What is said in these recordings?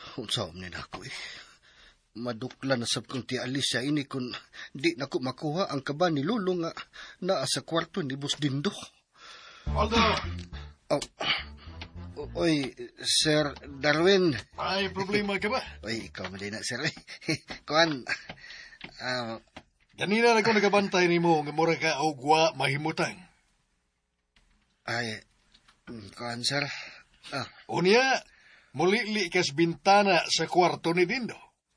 Unsa man na ako eh. Madukla na sab kong ti Alicia ini kung di na ko makuha ang kaban ni Lolo nga naa sa kwarto ni Boss Dindo. Aldo! Oh. Oy, Sir Darwin. May problema ka ba? Oy, ikaw man din na, Sir. Kuan, Ganina na ko nagabantay ni mo nga mura ka o gwa mahimutang. ay, kuan, Sir. Unya, mulili kas bintana sa kwarto ni Dindo.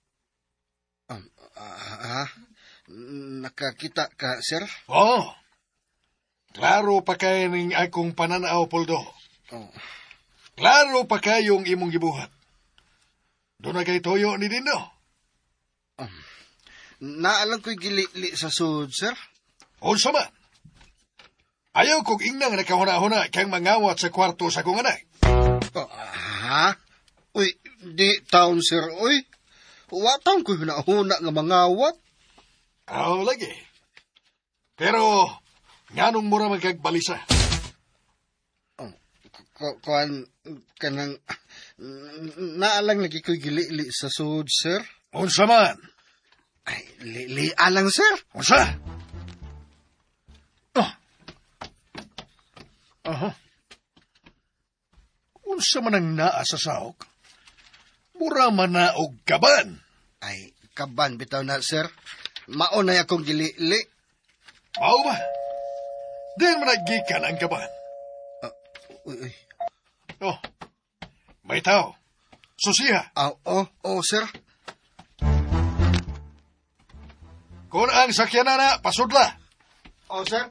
Nakakita ka, Sir? Oh, klaro pa kayo ng akong pananaw, Poldo. Oh. Klaro pa kayong imong gibuhat. Doon na kay toyo ni Dindo. Naalang ko'y gili sa sud, Sir? Unsa man? Ayaw kong ingnang nakahuna-huna kang mangawat sa kwarto sa kong anak. Uy, di taon, Sir, uy. Watang ko'y hunahuna nga mangawat. Lagi. Pero, nganong mura magkagbalisa? Kuan, kanang, naalang lagi ko'y gili sa sud, Sir? Unsa man? Ay, alang, Sir? Unsa? Unsa man ang naa sa sahog? Mura man na og kaban. Ay, kaban bitaw na, Sir. Maunay akong gili. Mao ba? Diyan man naggikan ang kaban. Uy. May tao. Susiha. Sir. Kung ang sakyanan na, pasudla. Sir.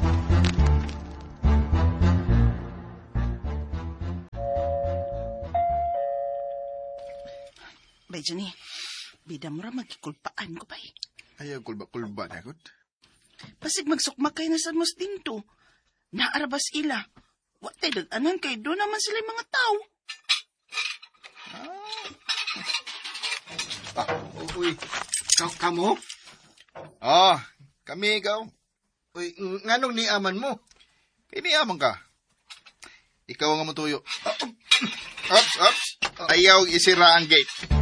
Bay, Johnny, bida mo ra magkikulpaan ko, bay. Ayaw kulba na, good. Pasig magsukmak kayo na sa mas dinto. Naarabas ila. Watay dag-anan kay doon naman sila mga tao. Uy, kamo? Kami ikaw. Uy, nganong niaman mo? Iniyaman ka. Ikaw ang mutuyo. Ops. Ayaw isira ang gate.